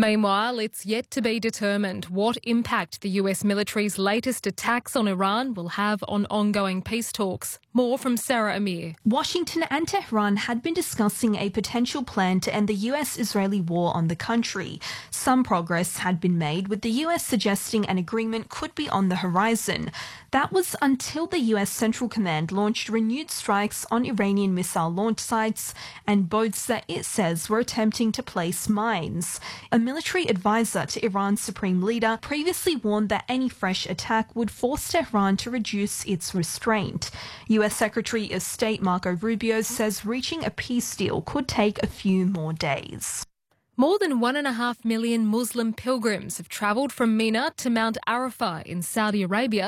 Meanwhile, it's yet to be determined what impact the US military's latest attacks on Iran will have on ongoing peace talks. More from Sarah Amir. Washington and Tehran had been discussing a potential plan to end the US-Israeli war on the country. Some progress had been made, with the US suggesting an agreement could be on the horizon. That was until the US Central Command launched renewed strikes on Iranian missile launch sites and boats that it says were attempting to place mines. A military advisor to Iran's supreme leader previously warned that any fresh attack would force Tehran to reduce its restraint. US Secretary of State Marco Rubio says reaching a peace deal could take a few more days. More than 1.5 million Muslim pilgrims have travelled from Mina to Mount Arafah in Saudi Arabia